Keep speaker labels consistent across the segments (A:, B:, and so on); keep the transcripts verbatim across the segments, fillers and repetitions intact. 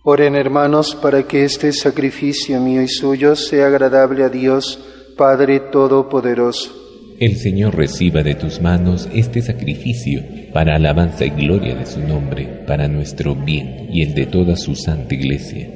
A: Oren, hermanos, para que este sacrificio mío y suyo sea agradable a Dios, Padre Todopoderoso.
B: El Señor reciba de tus manos este sacrificio para alabanza y gloria de su nombre, para nuestro bien y el de toda su santa Iglesia.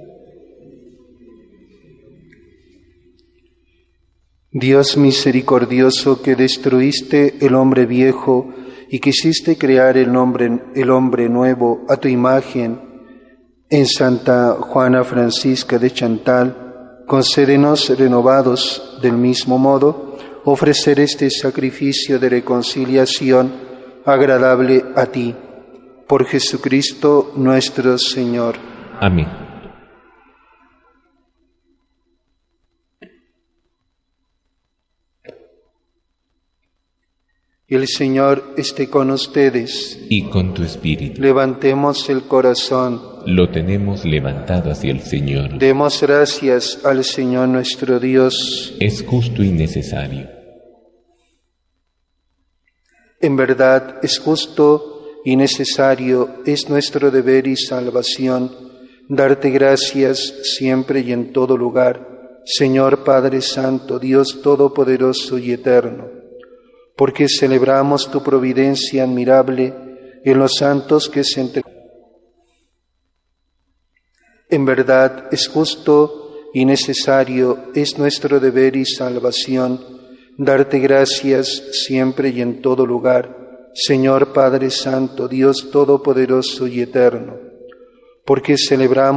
A: Dios misericordioso, que destruiste el hombre viejo y quisiste crear el hombre, el hombre nuevo a tu imagen, en Santa Juana Francisca de Chantal, concédenos renovados del mismo modo, ofrecer este sacrificio de reconciliación agradable a ti. Por Jesucristo nuestro Señor.
B: Amén.
A: El Señor esté con ustedes.
B: Y con tu espíritu.
A: Levantemos el corazón.
B: Lo tenemos levantado hacia el Señor.
A: Demos gracias al Señor nuestro Dios.
B: Es justo y necesario.
A: En verdad es justo y necesario, es nuestro deber y salvación, darte gracias siempre y en todo lugar, Señor Padre Santo, Dios Todopoderoso y Eterno, porque celebramos tu providencia admirable en los santos que se entregaron. En verdad es justo y necesario, es nuestro deber y salvación, darte gracias siempre y en todo lugar, Señor Padre Santo, Dios Todopoderoso y Eterno, porque celebramos